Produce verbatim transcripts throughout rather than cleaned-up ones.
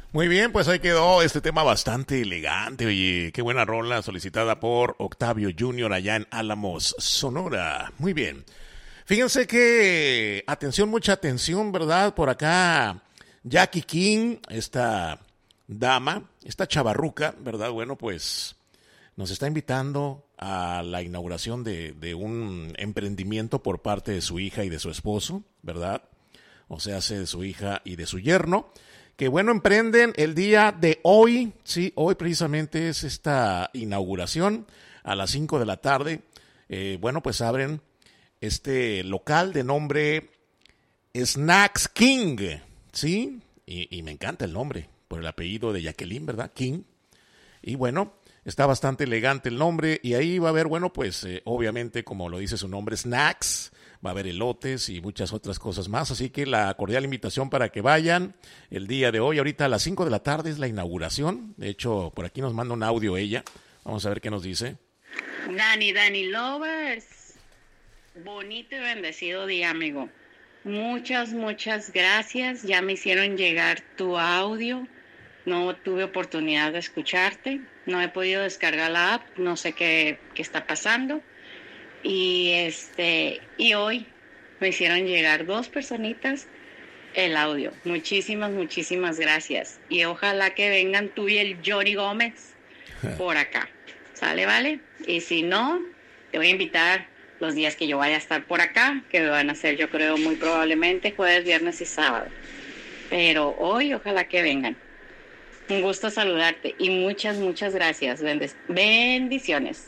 Muy bien, pues ahí quedó este tema bastante elegante. Oye, qué buena rola solicitada por Octavio junior allá en Álamos, Sonora. Muy bien. Fíjense que, atención, mucha atención, ¿verdad? Por acá, Jackie King, esta dama, esta chavarruca, ¿verdad? Bueno, pues nos está invitando a la inauguración de, de un emprendimiento por parte de su hija y de su esposo, ¿verdad? O sea, de su hija y de su yerno, que bueno, emprenden el día de hoy, sí, hoy precisamente es esta inauguración a las cinco de la tarde. Eh, bueno, pues abren este local de nombre Snacks King, ¿sí? Y, y me encanta el nombre, por el apellido de Jacqueline, ¿verdad? King. Y bueno, está bastante elegante el nombre y ahí va a haber, bueno, pues eh, obviamente, como lo dice su nombre, snacks, va a haber elotes y muchas otras cosas más, así que la cordial invitación para que vayan el día de hoy, ahorita a las cinco de la tarde es la inauguración, de hecho, por aquí nos manda un audio ella, vamos a ver qué nos dice. Dani, Dani Lovers, bonito y bendecido día, amigo. Muchas, muchas gracias, ya me hicieron llegar tu audio, no tuve oportunidad de escucharte, no he podido descargar la app, no sé qué, qué está pasando. Y este y hoy me hicieron llegar dos personitas el audio. Muchísimas, muchísimas gracias. Y ojalá que vengan tú y el Johnny Gómez por acá. ¿Sale, vale? Y si no, te voy a invitar los días que yo vaya a estar por acá, que van a ser, yo creo, muy probablemente jueves, viernes y sábado. Pero hoy ojalá que vengan. Un gusto saludarte y muchas, muchas gracias. Bendes- bendiciones.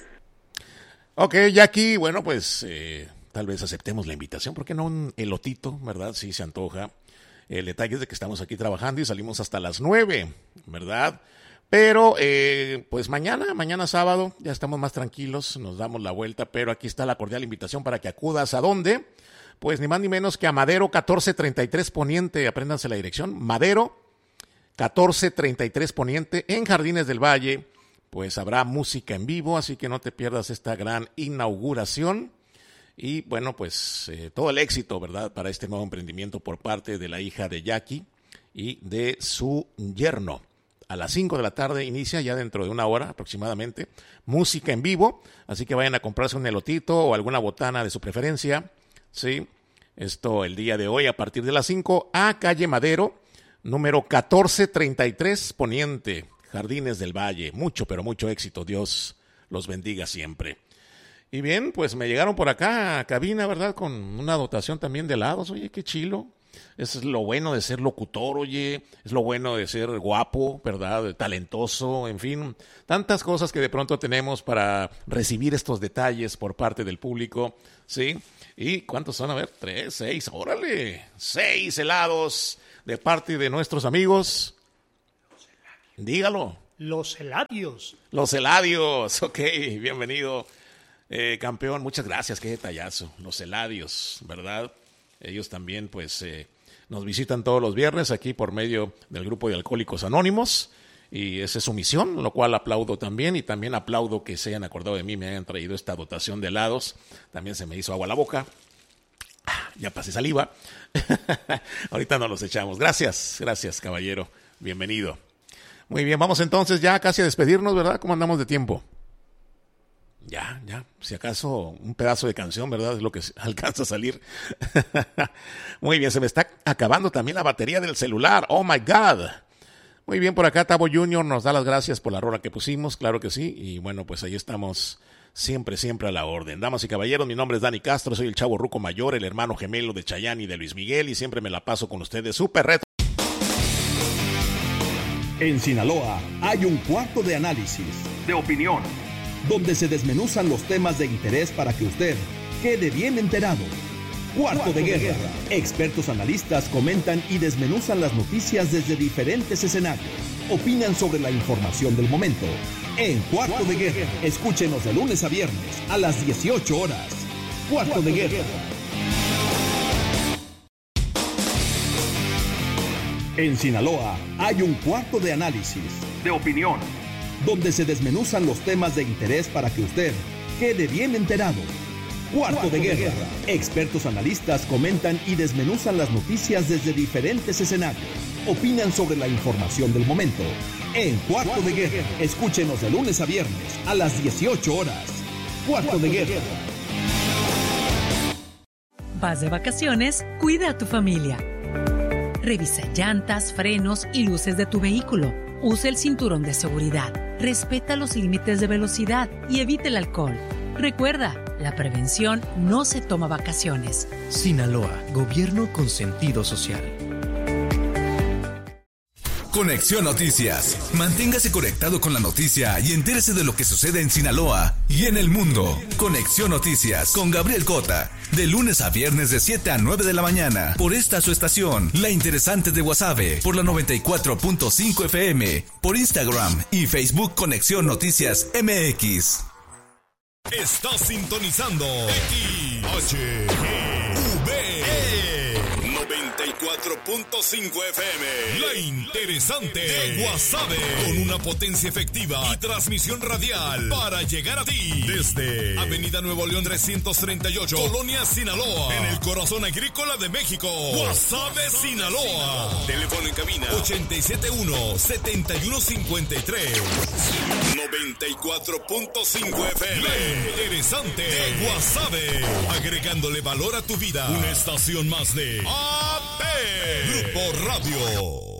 Ok, Jackie, bueno, pues eh, tal vez aceptemos la invitación, ¿por qué no un elotito, verdad? Sí, se antoja. El detalle es de que estamos aquí trabajando y salimos hasta las nueve, ¿verdad? Pero, eh, pues mañana, mañana sábado, ya estamos más tranquilos, nos damos la vuelta, pero aquí está la cordial invitación para que acudas. ¿A dónde? Pues ni más ni menos que a Madero catorce treinta y tres Poniente, apréndanse la dirección, Madero catorce treinta y tres Poniente, en Jardines del Valle. Pues habrá música en vivo, así que no te pierdas esta gran inauguración. Y bueno, pues eh, todo el éxito, ¿verdad?, para este nuevo emprendimiento por parte de la hija de Jackie y de su yerno. A las cinco de la tarde inicia, ya dentro de una hora aproximadamente, música en vivo, así que vayan a comprarse un elotito o alguna botana de su preferencia, ¿sí? Esto el día de hoy a partir de las cinco a calle Madero, número catorce treinta y tres Poniente, Jardines del Valle. Mucho, pero mucho éxito. Dios los bendiga siempre. Y bien, pues me llegaron por acá a cabina, ¿verdad? Con una dotación también de helados. Oye, qué chilo. Eso es lo bueno de ser locutor, oye. Es lo bueno de ser guapo, ¿verdad? Talentoso, en fin. Tantas cosas que de pronto tenemos para recibir estos detalles por parte del público, ¿sí? ¿Y cuántos son? A ver, tres, seis, órale. Seis helados de parte de nuestros amigos. Dígalo. Los Eladios. Los Eladios, ok, bienvenido, eh, campeón, muchas gracias, qué detallazo. Los Eladios, ¿verdad? Ellos también, pues, eh, nos visitan todos los viernes aquí por medio del grupo de Alcohólicos Anónimos, y esa es su misión, lo cual aplaudo también, y también aplaudo que se hayan acordado de mí, me hayan traído esta dotación de helados, también se me hizo agua a la boca. Ya pasé saliva. Ahorita nos los echamos. Gracias, gracias, caballero, bienvenido. Muy bien, vamos entonces ya casi a despedirnos, ¿verdad? ¿Cómo andamos de tiempo? Ya, ya, si acaso un pedazo de canción, ¿verdad? Es lo que alcanza a salir. Muy bien, se me está acabando también la batería del celular. Oh my God. Muy bien, por acá Tavo junior nos da las gracias por la rola que pusimos, claro que sí. Y bueno, pues ahí estamos siempre, siempre a la orden. Damas y caballeros, mi nombre es Dani Castro, soy el chavo ruco mayor, el hermano gemelo de Chayanne y de Luis Miguel, y siempre me la paso con ustedes súper reto. En Sinaloa hay un cuarto de análisis, de opinión, donde se desmenuzan los temas de interés para que usted quede bien enterado. Cuarto, cuarto de, guerra. de guerra. Expertos analistas comentan y desmenuzan las noticias desde diferentes escenarios. Opinan sobre la información del momento. En Cuarto, cuarto de, de guerra. guerra. Escúchenos de lunes a viernes a las dieciocho horas. Cuarto, cuarto de, de guerra. guerra. En Sinaloa hay un cuarto de análisis, de opinión, donde se desmenuzan los temas de interés para que usted quede bien enterado. Cuarto, cuarto de, guerra. de guerra. Expertos analistas comentan y desmenuzan las noticias desde diferentes escenarios. opinan sobre la información del momento. En Cuarto de Guerra, escúchenos de lunes a viernes a las dieciocho horas. Cuarto de Guerra. Vas de vacaciones, cuida a tu familia. Revisa llantas, frenos y luces de tu vehículo. Usa el cinturón de seguridad. Respeta los límites de velocidad y evita el alcohol. Recuerda, la prevención no se toma vacaciones. Sinaloa, gobierno con sentido social. Conexión Noticias. Manténgase conectado con la noticia y entérese de lo que sucede en Sinaloa y en el mundo. Conexión Noticias con Gabriel Cota. De lunes a viernes de siete a nueve de la mañana. Por esta su estación, La Interesante de Guasave. Por la noventa y cuatro punto cinco F M. Por Instagram y Facebook Conexión Noticias M X. Estás sintonizando X H G V noventa y cuatro punto cinco F M. La Interesante de Guasave. Con una potencia efectiva y transmisión radial para llegar a ti. Desde Avenida Nuevo León trescientos treinta y ocho, Colonia Sinaloa. En el corazón agrícola de México. Guasave, Sinaloa. Teléfono en cabina ochenta y siete uno, setenta y uno cincuenta y tres. noventa y cuatro punto cinco F M. La Interesante de Guasave. Agregándole valor a tu vida. Una estación más de A P Grupo Radio.